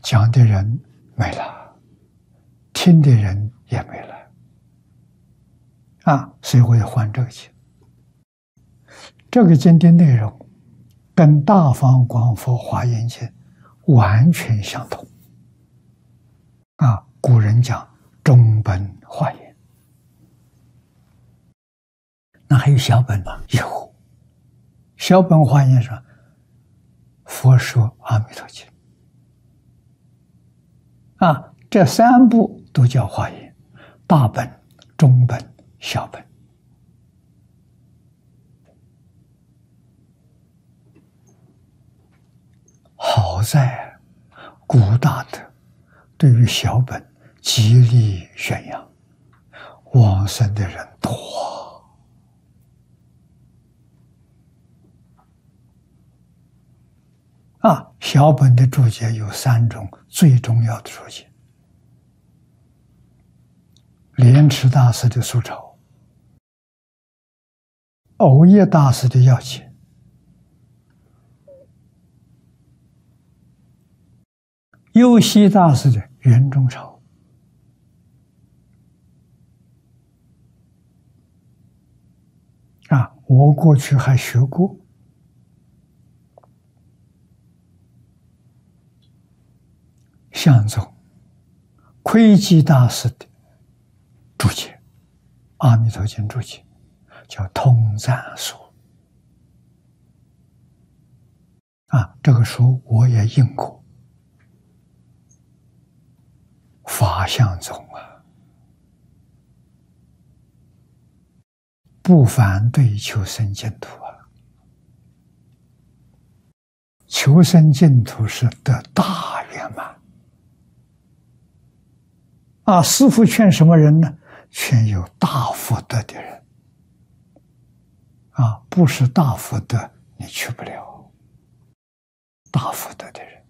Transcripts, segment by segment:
讲的人没了，听的人也没了。所以我要还这个经。这个经的内容跟《大方广佛华严经》完全相同。古人讲中本华严，那还有小本吗？有。小本华严上，佛说阿弥陀经。这三部都叫华严：大本、中本、小本。好在古大德对于小本极力宣扬，往生的人多。小本的注解有3种最重要的注解：莲池大师的疏钞，藕叶大师的要解，幽西大师的圆中钞。我过去还学过相宗窥基大师的注解，《阿弥陀经》注解，叫《通赞书》。这个书我也印过。法相宗不反对求生净土求生净土是得大圆满。师父劝什么人呢？劝有大福德的人。不是大福德你去不了。大福德的人。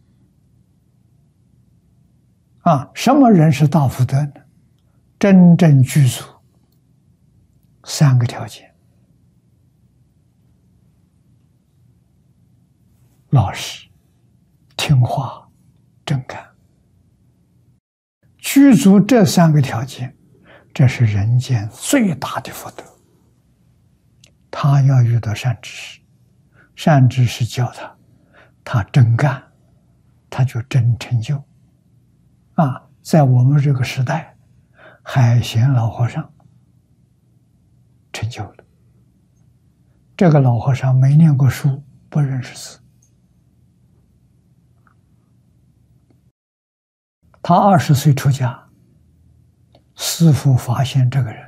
什么人是大福德呢？真正具足3个条件：老实、听话、真干。具足这3个条件，这是人间最大的福德。他要遇到善知识，善知识教他真干，他就真成就。在我们这个时代，海贤老和尚成就了。这个老和尚没念过书，不认识字。他20岁出家，师父发现这个人，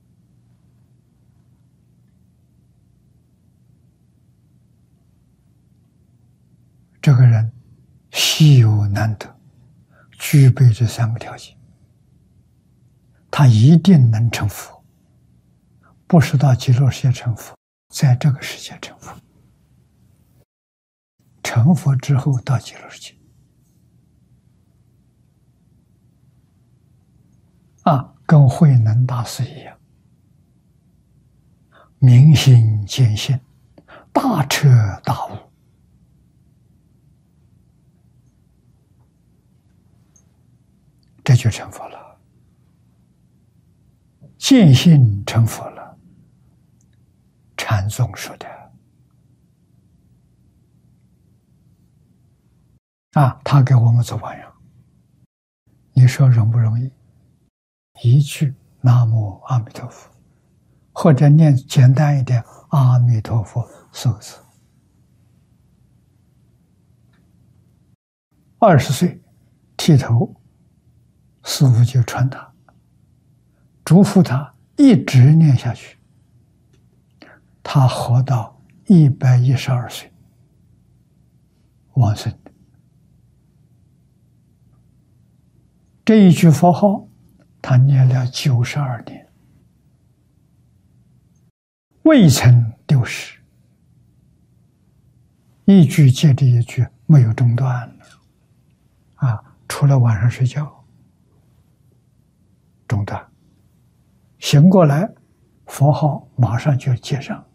稀有难得，具备这3个条件，他一定能成佛。不是到极乐世界成佛，在这个世界成佛。成佛之后到极乐世界。跟慧能大师一样，明心见性，大彻大悟。这就成佛了。见性成佛了。禅宗说的。他给我们做榜样。你说容不容易？一句南无阿弥陀佛，或者念简单一点阿弥陀佛4个字。20岁剃头，师父就传他，嘱咐他一直念下去。他活到112岁往生的。这一句佛号他念了92年，未曾丢失，一句接着一句，没有中断。除了晚上睡觉中断，醒过来佛号马上就接上。